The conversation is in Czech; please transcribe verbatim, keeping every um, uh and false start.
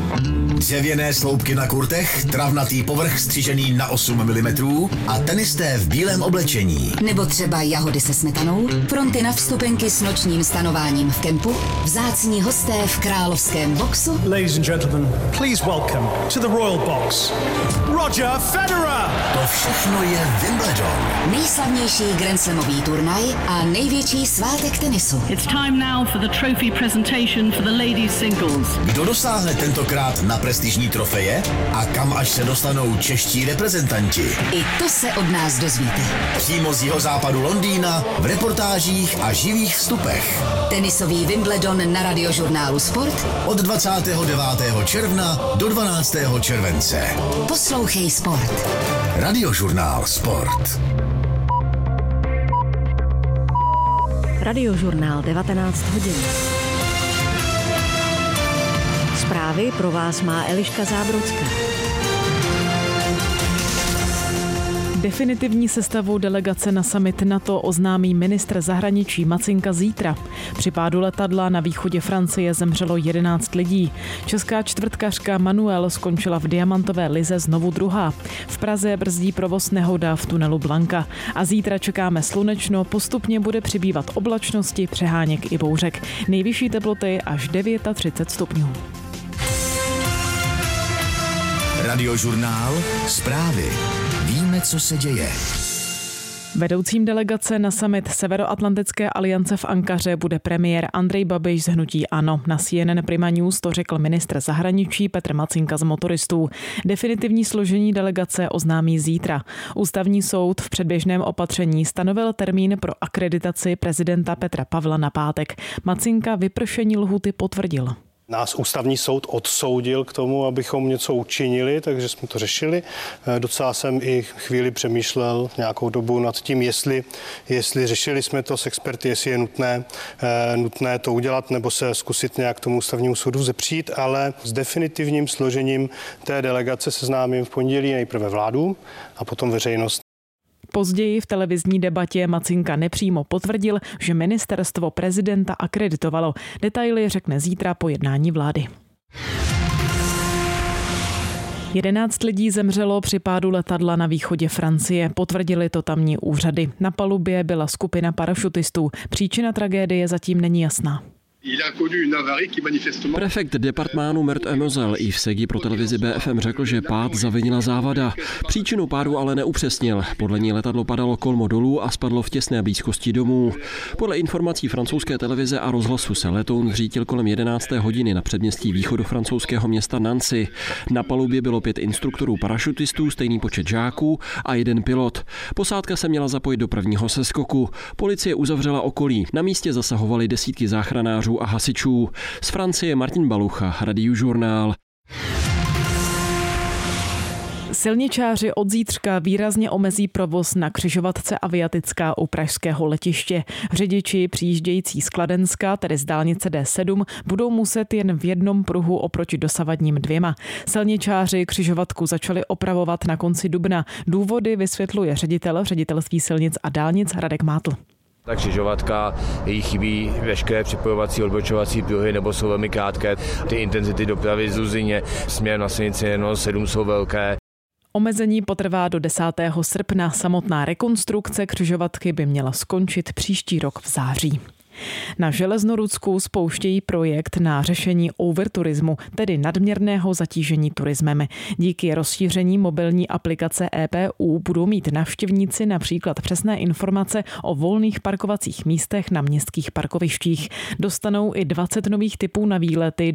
Dřevěné sloupky na kurtech, travnatý povrch střižený na osm milimetrů a tenisté v bílém oblečení. Nebo třeba jahody se smetanou, fronty na vstupenky s nočním stanováním v kempu, vzácní hosté v královském boxu. Ladies and gentlemen, please welcome to the Royal Box, Roger Federer. To všechno je Wimbledon. Nejslavnější grandslamový turnaj a největší svátek tenisu. It's time now for the trophy presentation for the ladies singles. Kdo dosáhne tentokrát na prestižní trofeje a kam až se dostanou čeští reprezentanti? I to se od nás dozvíte. Přímo z jihozápadu Londýna v reportážích a živých vstupech. Tenisový Wimbledon na Radiožurnálu Sport od dvacátého devátého června do dvanáctého července. Poslouchej Sport. Radiožurnál Sport. Radiožurnál devatenáct hodin. Zprávy pro vás má Eliška Zábrodská. Definitivní sestavu delegace na summit NATO oznámí ministr zahraničí Macinka zítra. Při pádu letadla na východě Francie zemřelo jedenáct lidí. Česká čtvrtkařka Manuel skončila v diamantové lize znovu druhá. V Praze brzdí provoz nehoda v tunelu Blanka. A zítra čekáme slunečno, postupně bude přibývat oblačnosti, přeháněk i bouřek. Nejvyšší teploty až třicet devět stupňů. Radiožurnál Zprávy. Víme, co se děje. Vedoucím delegace na summit Severoatlantické aliance v Ankaře bude premiér Andrej Babiš z hnutí ANO. Na C N N Prima News to řekl ministr zahraničí Petr Macinka z Motoristů. Definitivní složení delegace oznámí zítra. Ústavní soud v předběžném opatření stanovil termín pro akreditaci prezidenta Petra Pavla na pátek. Macinka vypršení lhůty potvrdil. Nás ústavní soud odsoudil k tomu, abychom něco učinili, takže jsme to řešili. Docela jsem i chvíli přemýšlel nějakou dobu nad tím, jestli, jestli řešili jsme to s experty, jestli je nutné, nutné to udělat nebo se zkusit nějak tomu ústavnímu soudu zepřít, ale s definitivním složením té delegace seznámím v pondělí nejprve vládu a potom veřejnost. Později v televizní debatě Macinka nepřímo potvrdil, že ministerstvo prezidenta akreditovalo. Detaily řekne zítra po jednání vlády. Jedenáct lidí zemřelo při pádu letadla na východě Francie, potvrdili to tamní úřady. Na palubě byla skupina parašutistů. Příčina tragédie zatím není jasná. Prefekt departmánu Meurthe-et-Moselle Yves Segui pro televizi B F M řekl, že pád zavinila závada. Příčinu pádu ale neupřesnil. Podle ní letadlo padalo kolmo dolů a spadlo v těsné blízkosti domů. Podle informací francouzské televize a rozhlasu se letoun zřítil kolem jedenácté hodiny na předměstí východu francouzského města Nancy. Na palubě bylo pět instruktorů parašutistů, stejný počet žáků a jeden pilot. Posádka se měla zapojit do prvního seskoku. Policie uzavřela okolí. Na místě zasahovali desítky záchranářů a hasičů. Z Francie Martin Balucha, Radiožurnál. Silničáři od zítřka výrazně omezí provoz na křižovatce Aviatická u pražského letiště. Řidiči přijíždějící z Kladenska, tedy z dálnice D sedm, budou muset jen v jednom pruhu oproti dosavadním dvěma. Silničáři křižovatku začali opravovat na konci dubna. Důvody vysvětluje ředitel ředitelství silnic a dálnic Radek Mátl. Ta křižovatka, jí chybí veškeré připojovací odbočovací pruhy nebo jsou velmi krátké. Ty intenzity dopravy z Uzyně směrem na silnici jen sedm jsou velké. Omezení potrvá do desátého srpna. Samotná rekonstrukce křižovatky by měla skončit příští rok v září. Na Železnorudsku spouštějí projekt na řešení overturismu, tedy nadměrného zatížení turismem. Díky rozšíření mobilní aplikace E P U budou mít návštěvníci například přesné informace o volných parkovacích místech na městských parkovištích. Dostanou i dvacet nových typů na výlety